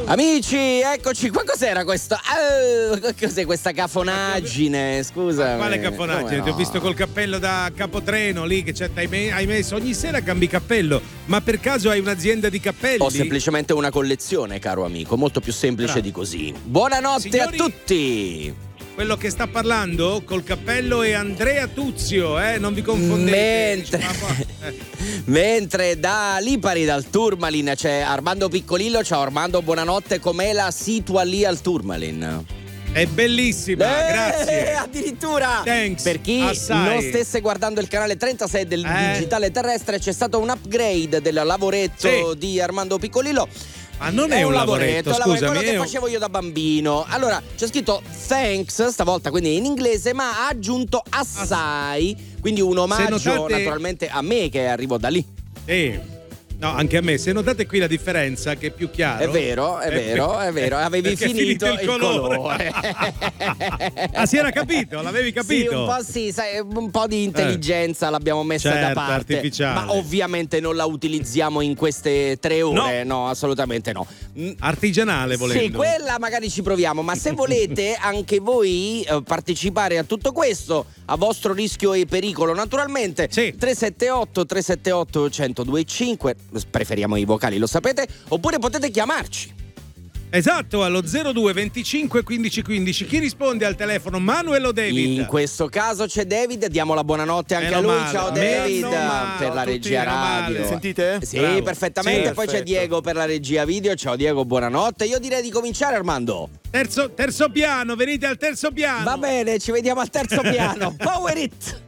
Amici, eccoci qua. Cos'era questo? Cos'è questa cafonaggine? Scusa. Ma quale cafonaggine? Ti ho visto col cappello da capotreno lì che hai messo. Ogni sera cambi cappello. Ma per caso hai un'azienda di cappelli? Ho semplicemente una collezione, caro amico. Molto più semplice di così. Buonanotte, signori, a tutti. Quello che sta parlando col cappello è Andrea Tuzio, non vi confondete. Mentre da Lipari, dal Tourmaline, c'è Armando Piccolillo. Ciao Armando, buonanotte. Com'è la situa lì al Tourmaline? È bellissima, grazie. Addirittura. Thanks. Per chi non stesse guardando il canale 36 del digitale terrestre, c'è stato un upgrade del lavoretto di Armando Piccolillo. Ma non è un lavoretto, scusami, quello che facevo io da bambino. Allora, c'è scritto thanks, stavolta quindi in inglese, ma ha aggiunto assai, quindi un omaggio naturalmente a me che arrivo da lì. No, anche a me. Se notate qui la differenza, che è più chiaro. È vero. Avevi finito il colore. Si era capito? L'avevi capito? Sì, sai, un po' di intelligenza l'abbiamo messa da parte. Artificiale. Ma ovviamente non la utilizziamo in queste 3 ore. No, assolutamente no. Artigianale, volendo. Sì, quella magari ci proviamo. Ma se volete anche voi partecipare a tutto questo, a vostro rischio e pericolo, naturalmente, 378 1025. Preferiamo i vocali, lo sapete, oppure potete chiamarci. Esatto, allo 02 25 15 15. Chi risponde al telefono, Manuel o David? In questo caso c'è David, diamo la buonanotte anche a lui. Ciao David, per la regia radio. Sentite? Sì, bravo. Perfettamente. Sì, poi perfetto. c'è Diego per la regia video. Ciao Diego, buonanotte. Io direi di cominciare, Armando. Terzo piano, venite al terzo piano. Va bene, ci vediamo al terzo piano. Power it!